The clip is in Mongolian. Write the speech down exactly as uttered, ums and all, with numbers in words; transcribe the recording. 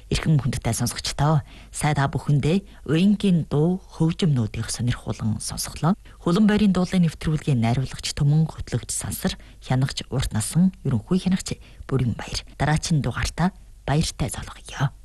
Эрхэм хүндтэй сонсогчдоо сайн та бүхэндээ уянгийн дуу хөгжимнүүдийн сонирхолон сонсголоо. Хулан байрын дуулын нэвтрүүлгийн найруулагч Төмөн хөтлөгч Сансар, хянагч Урт насан ерөнхий хянагч Бүрэн Баяр. Дараагийн дугаартаа баяртай залгая.